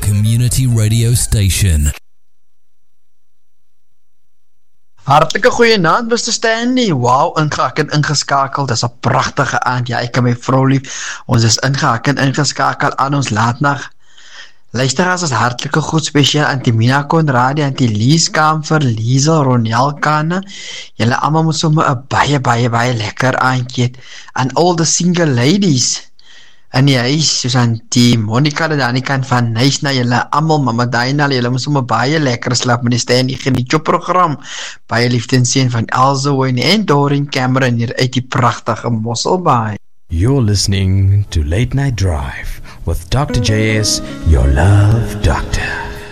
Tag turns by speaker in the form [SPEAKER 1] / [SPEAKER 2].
[SPEAKER 1] community radio station.
[SPEAKER 2] Hartlike goeienaand, Mr. Stanley. Wow, ingehak en ingeskakel. Dis 'n pragtige aand. Ja, ek en my vrou lief. Ons is ingehak en ingeskakel aan ons laatnag. Luisteraars, is hartlike goed spesiaal aan die Mina Konradi, aan die Lies Kamfer, Liesel, Ronel Kane. Julle almal moet sommer 'n baie lekker aandjie hê. Aan all the single ladies in die huis, soos aan die Monica de Danikant van Nys na julle almal, Mama Dainal, julle moet sommer baie lekker slap met die Stanley geniet jou program. Baie liefde en seën van Elsa Wayne en Doreen Cameron hier uit die pragtige Mosselbaai.
[SPEAKER 3] You're listening to Late Night Drive with Dr. JS, your love doctor.